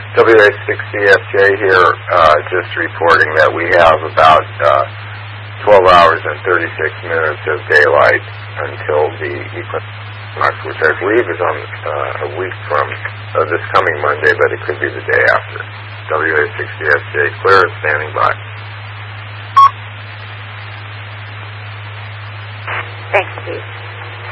WA60FJ here, just reporting that we have about 12 hours and 36 minutes of daylight until the equinox, which I believe is on a week from this coming Monday, but it could be the day after. WA60FJ, clear and standing by. Thanks, Steve.